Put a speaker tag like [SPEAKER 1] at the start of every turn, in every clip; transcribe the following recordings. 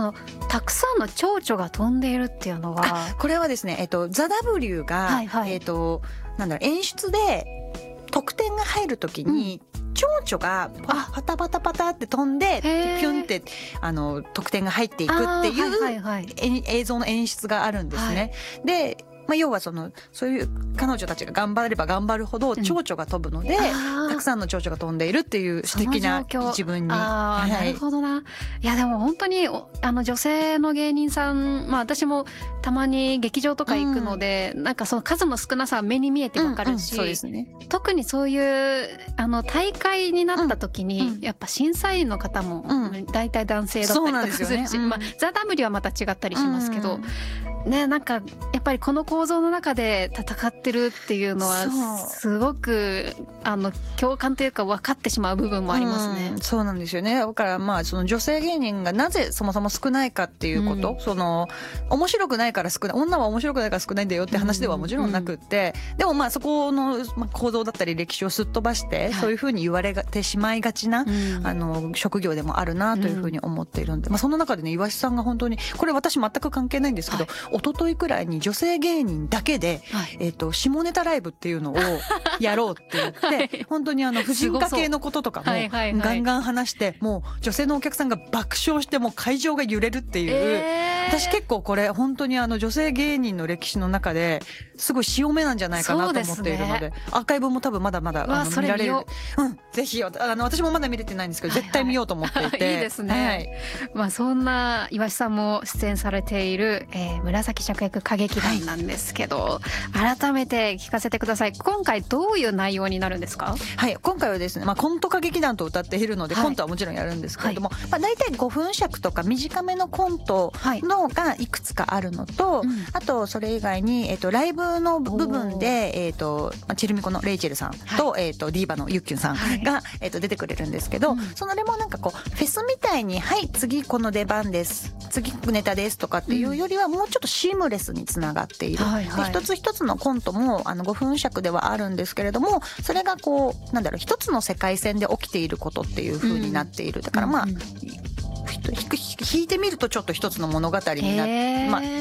[SPEAKER 1] たくさんの蝶々が飛んでいるっていうのは、
[SPEAKER 2] これはですね、ザ・ W が、
[SPEAKER 1] はいはい、
[SPEAKER 2] 演出で得点が入るときに、蝶々がパタパタパタって飛んでピュンって得点が入っていくっていう、はいはいはい、映像の演出があるんですね。はい、で要はそういう彼女たちが頑張れば頑張るほど蝶々が飛ぶので、たくさんの蝶々が飛んでいるっていう素敵な自分に。
[SPEAKER 1] はい、なるほどな。いやでも本当に女性の芸人さん、私もたまに劇場とか行くので、なんかその数の少なさは目に見えてわかるし、
[SPEAKER 2] そうですね、
[SPEAKER 1] 特にそういう大会になった時に、やっぱ審査員の方も大体男性だったりとかするし、ザ・ダムリはまた違ったりしますけど、ね、なんかやっぱりこの構造の中で戦ってるっていうのはすごく共感というか分かってしまう部分もありますね。
[SPEAKER 2] そうなんですよね。だからその女性芸人がなぜそもそも少ないかっていうこと、面白くないから少ない、女は面白くないから少ないんだよって話ではもちろんなくって、でもそこの構造だったり歴史をすっ飛ばして、そういうふうに言われてしまいがちな、職業でもあるなというふうに思っているんで、その中でね、岩井さんが本当にこれ私全く関係ないんですけど、一昨日くらいに女性芸人だけで、下ネタライブっていうのをやろうって言って本当に婦人科系のこととかもガンガン話して、もう女性のお客さんが爆笑してもう会場が揺れるっていう、私結構これ本当に女性芸人の歴史の中ですごい潮目なんじゃないかなと思っているので、アーカイブも多分まだまだ見られる。ぜひ私もまだ見れてないんですけど、絶対見ようと思っていて。
[SPEAKER 1] いいですね。そんな岩井さんも出演されている、紫芍薬歌劇団なんですけど、改めて聞かせてください。今回どういう内容になるんですか？
[SPEAKER 2] はい、今回はですね、コント歌劇団と歌っているので、コントはもちろんやるんですけれども、大体5分尺とか短めのコントのがいくつかあるのと、あとそれ以外に、ライブの部分で、チェルミコのレイチェルさんと、ディーバのユッキュンさんが、出てくれるんですけど、それもなんかこうフェスみたいに、はい次この出番です、次ネタですとかっていうよりは、もうちょっとシームレスにつながっている、一つ一つのコントも5分尺ではあるんですけれども、それがこう一つの世界線で起きていることっていう風になっている。だから引いてみるとちょっと一つの物語になって、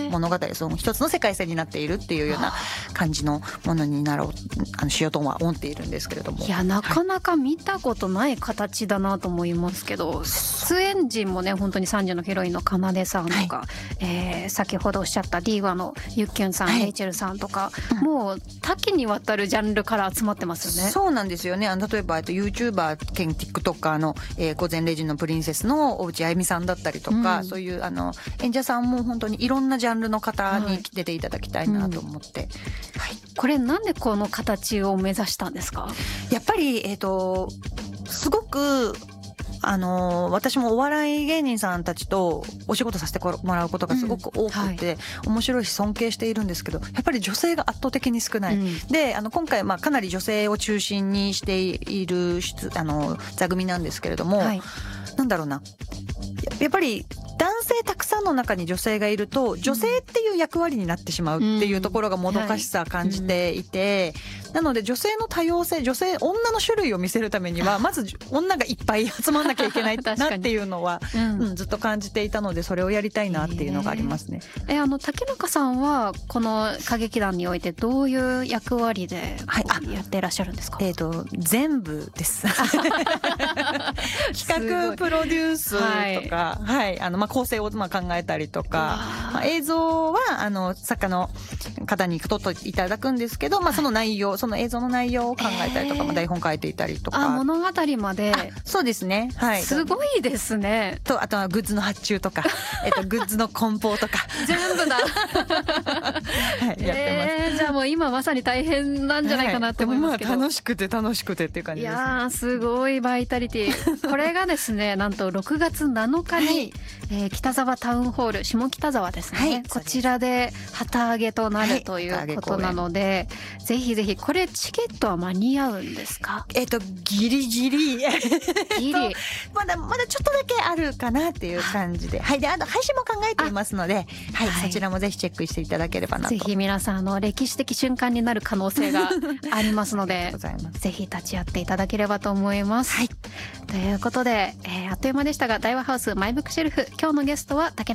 [SPEAKER 2] 物語その一つの世界線になっているっていうような感じのものになろうしようとは思っているんですけれども、
[SPEAKER 1] いやなかなか見たことない形だなと思いますけど、出演陣もね本当に3時のヒロインのかなでさんとか、先ほどおっしゃったディーバのユッキュンさん、レイチェルさんとか、もう多岐にわたるジャンルから集まってますよね。
[SPEAKER 2] そうなんですよね。例えばYouTuber 兼 TikToker の、午前0時のプリンセスの大内あゆみさんだったりとか、そういう演者さんも本当にいろんすジャンルの方に出ていただきたいなと思って、
[SPEAKER 1] これなんでこの形を目指したんですか？
[SPEAKER 2] やっぱりすごく私もお笑い芸人さんたちとお仕事させてもらうことがすごく多くて、面白いし尊敬しているんですけど、やっぱり女性が圧倒的に少ない、で今回かなり女性を中心にしている座組なんですけれども、なんだろうな、やっぱり男性たくさんの中に女性がいると女性っていう役割になってしまうっていうところがもどかしさ感じていて、なので女性の多様性、女の種類を見せるためにはまず女がいっぱい集まんなきゃいけないなっていうのは、ずっと感じていたので、それをやりたいなっていうのがありますね。
[SPEAKER 1] 竹中さんはこの歌劇団においてどういう役割でやっていらっしゃるんですか？
[SPEAKER 2] 全部です企画プロデュースとか、構成を考えたりとか、映像は作家の方に撮っていただくんですけど、その内容、その映像の内容を考えたりとか、台本書いていたりとか、
[SPEAKER 1] 物語まで。
[SPEAKER 2] そうですね、
[SPEAKER 1] すごいですね。
[SPEAKER 2] あとはグッズの発注とかグッズの梱包とか
[SPEAKER 1] 全部だ
[SPEAKER 2] やってます。
[SPEAKER 1] じゃあもう今まさに大変なんじゃないかなって思いますけど、
[SPEAKER 2] 楽しくてっていう感じです。
[SPEAKER 1] いやすごいバイタリティこれがですねなんと6月7日に、北沢タウンホール、下北沢ですね、こちらで旗揚げとなるということなので、ぜひぜひ。これチケットは間に合うんですか？
[SPEAKER 2] ギリギリまだちょっとだけあるかなっていう感じで、で配信も考えていますので、そちらもぜひチェックしていただければなと。
[SPEAKER 1] ぜひ皆さん歴史的瞬間になる可能性がありますのでぜひ立ち会っていただければと思います。ということで、あっという間でしたが、大和ハウスマイブックシェルフ、今日のゲストは竹